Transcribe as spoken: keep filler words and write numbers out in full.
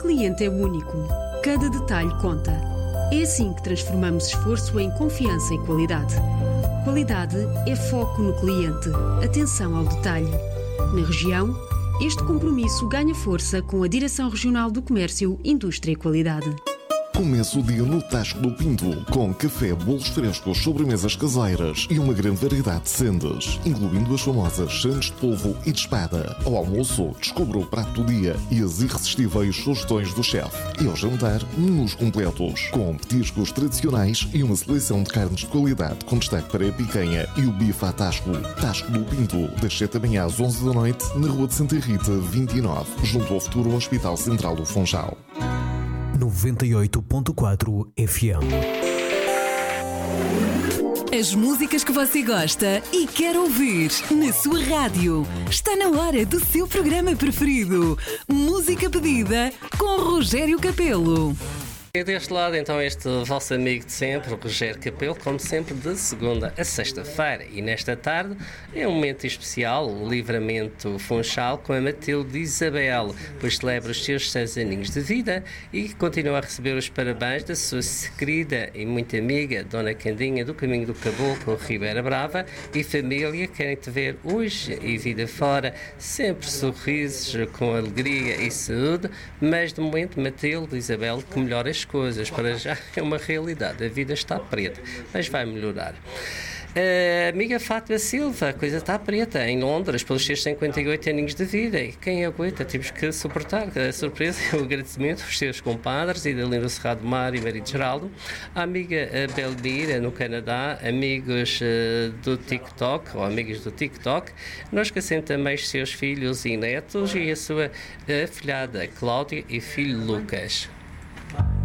cliente é único. Cada detalhe conta. É assim que transformamos esforço em confiança e qualidade. Qualidade é foco no cliente, atenção ao detalhe. Na região, este compromisso ganha força com a Direção Regional do Comércio, Indústria e Qualidade. Começa o dia no Tasco do Pinto, com café, bolos frescos, sobremesas caseiras e uma grande variedade de sendas, incluindo as famosas sandes de polvo e de espada. Ao almoço, descubra o prato do dia e as irresistíveis sugestões do chefe. E ao jantar, menus completos, com petiscos tradicionais e uma seleção de carnes de qualidade, com destaque para a picanha e o bife à Tasco. Tasco do Pinto, das sete da manhã às onze da noite, na Rua de Santa Rita, vinte e nove, junto ao futuro Hospital Central do Funchal. noventa e oito ponto quatro F M. As músicas que você gosta e quer ouvir na sua rádio. Está na hora do seu programa preferido. Música pedida com Rogério Capelo. E deste lado, então, este vosso amigo de sempre, o Rogério Capelo, como sempre, de segunda a sexta-feira. E nesta tarde é um momento especial, o Livramento Funchal, com a Matilde Isabel, pois celebra os seus seis aninhos de vida e continua a receber os parabéns da sua querida e muito amiga Dona Candinha do Caminho do Caboclo, Ribeira Brava, e família. Querem te ver hoje e vida fora, sempre sorrisos, com alegria e saúde, mas de momento, Matilde Isabel, que melhora as coisas, para já é uma realidade, a vida está preta, mas vai melhorar. Uh, amiga Fátima Silva, a coisa está preta, em Londres, pelos seus cinquenta e oito aninhos de vida, e quem aguenta, temos que suportar a surpresa e o agradecimento aos seus compadres, Idalina Cerrado Mar e Marido Geraldo, a amiga Belmira no Canadá, amigos uh, do TikTok, ou amigas do TikTok, não esquecendo também os seus filhos e netos e a sua afilhada Cláudia e filho Lucas.